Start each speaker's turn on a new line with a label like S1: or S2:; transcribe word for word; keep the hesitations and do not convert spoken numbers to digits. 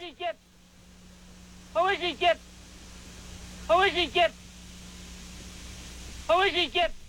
S1: สี่เจ็ดเอาไว้สี่เจ็ดเอาไว้สี่เจ็ดเอาไว้สี่เจ็ด